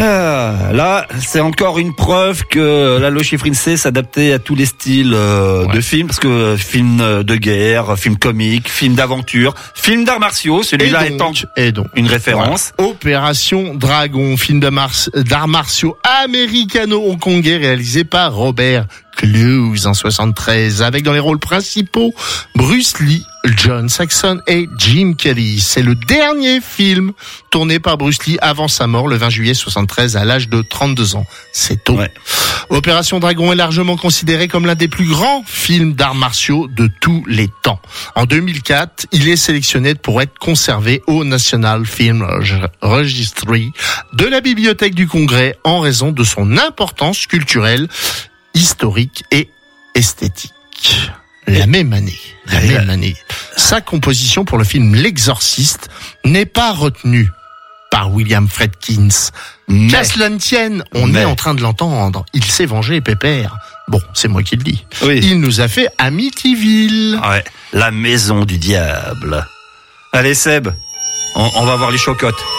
Là, c'est encore une preuve que la Lalo Schifrin s'adaptait à tous les styles de films, parce que film de guerre, film comique, film d'aventure, film d'arts martiaux, celui-là étant une référence. Voilà. Opération Dragon, film d'arts martiaux américano-hongkongais réalisé par Robert Clouse en 73, avec dans les rôles principaux Bruce Lee, John Saxon et Jim Kelly. C'est le dernier film tourné par Bruce Lee avant sa mort le 20 juillet 73 à l'âge de 32 ans. C'est tôt. Ouais. Opération Dragon est largement considéré comme l'un des plus grands films d'arts martiaux de tous les temps. En 2004, il est sélectionné pour être conservé au National Film Registry de la Bibliothèque du Congrès en raison de son importance culturelle, historique et esthétique. La même année, sa composition pour le film L'Exorciste n'est pas retenue par William Friedkin. Qu'à cela ne tienne, on est en train de l'entendre. Il s'est vengé, pépère. Bon, c'est moi qui le dis. Oui. Il nous a fait Amityville. Ouais, la maison du diable. Allez Seb, on va voir les chocottes.